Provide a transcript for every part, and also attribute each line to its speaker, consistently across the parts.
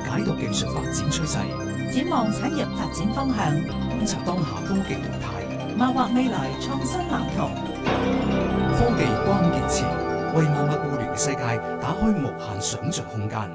Speaker 1: 解讀技術發展趨勢，
Speaker 2: 展望產業發展方向，
Speaker 1: 觀察當下科技動態，
Speaker 2: 謀劃未來創新藍圖。
Speaker 1: 科技關鍵詞，為萬物互聯嘅世界打開無限想像空間。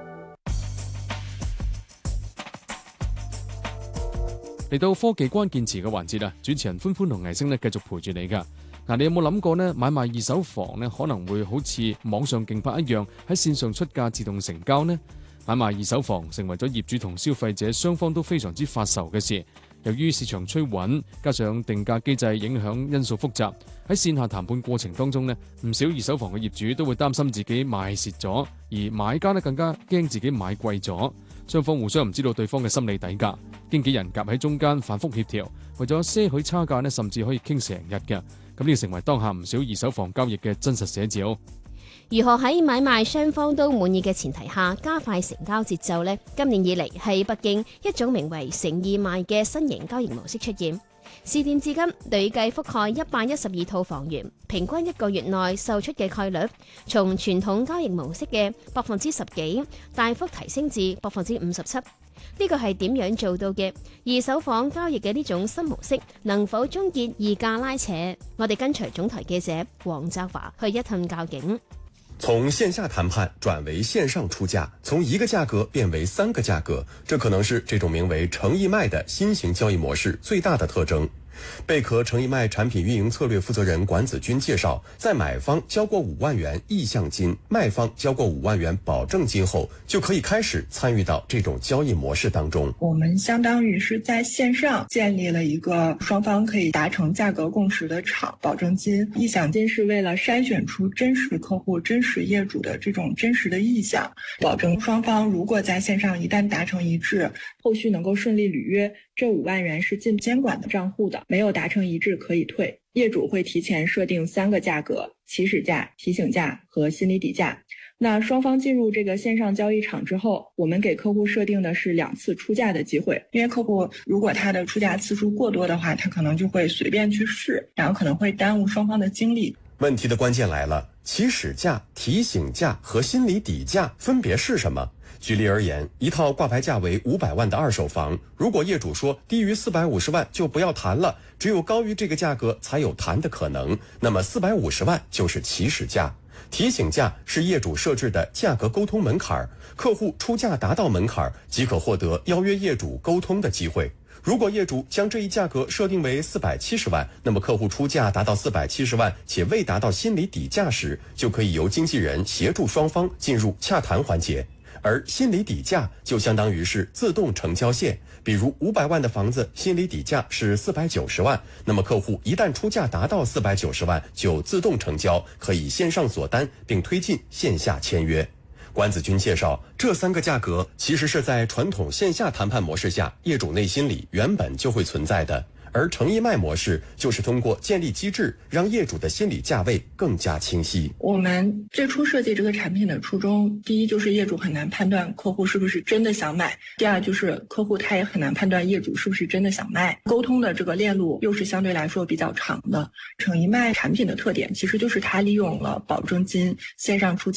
Speaker 3: 嚟到科技關鍵詞嘅環節啦，主持人歡歡同藝星繼續陪住你㗎。你有冇諗過呢？買賣二手房呢，可能會好似網上競拍一樣，喺線上出價自動成交呢？買賣二手房成為咗業主同消費者雙方都非常之發愁嘅事。由於市場趨穩，加上定價機制影響因素複雜，喺線下談判過程當中呢，唔少二手房嘅業主都會擔心自己賣蝕咗，而買家呢更加驚自己買貴咗。雙方互相唔知道對方嘅心理底價，經紀人夾喺中間反覆協調，為咗些許差價呢，甚至可以傾成日嘅。咁呢個成為當下唔少二手房交易嘅真實寫照。
Speaker 4: 如何喺買賣雙方都滿意嘅前提下加快成交節奏呢？今年以嚟喺北京一種名為誠意賣嘅新型交易模式出現。試店至今累計覆蓋112套房源，平均一個月內售出嘅概率從傳統交易模式嘅10%幾大幅提升至57%。呢個係點樣做到嘅？二手房交易嘅呢種新模式能否終結議價拉扯？我哋跟隨總台記者黃澤華去一探究竟。
Speaker 5: 從線下談判轉為線上出價，從一個價格變為3個價格，這可能是這種名為誠意賣的新型交易模式最大的特徵。貝殼誠意賣產品運營策略負責人管子君介紹，在買方交過5萬元意向金，賣方交過5萬元保證金後，就可以開始參與到這種交易模式當中。
Speaker 6: 我們相當於是在線上建立了一個雙方可以達成價格共識的場，保證金、意向金是為了篩選出真實客戶、真實業主的這種真實的意向，保證雙方如果在線上一旦達成一致，後續能夠順利履約，這5萬元是進監管的賬戶的，沒有達成一致可以退。業主會提前設定3個價格：起始價、提醒價和心理底價。那雙方進入這個線上交易場之後，我們給客戶設定的是2次出價的機會，因為客戶如果他的出價次數過多的話，他可能就會隨便去試，然後可能會耽誤雙方的精力。
Speaker 5: 問題的關鍵來了，起始價、提醒價和心理底價分別是什麼？舉例而言，一套掛牌價為500萬的二手房，如果業主說低於450萬就不要談了，只有高於這個價格才有談的可能，那麼450萬就是起始價。提醒價是業主設置的價格溝通門檻，客戶出價達到門檻即可獲得邀約業主溝通的機會。如果業主將這一價格設定為470萬，那麼客戶出價達到470萬且未達到心理底價時，就可以由經紀人協助雙方進入洽談環節。而心理底價就相當於是自動成交線，比如500萬的房子心理底價是490萬，那麼客戶一旦出價達到490萬就自動成交，可以線上鎖單並推進線下簽約。管子君介紹，這3個價格其實是在傳統線下談判模式下業主內心裡原本就會存在的，而誠意賣模式就是通過建立機制，讓業主的心理價位更加清晰。
Speaker 6: 我們最初設計這個產品的初衷，第一就是業主很難判斷客戶是不是真的想買，第二就是客戶他也很難判斷業主是不是真的想賣。溝通的這個鏈路又是相對來說比較長的。誠意賣產品的特點其實就是它利用了保證金、線上出價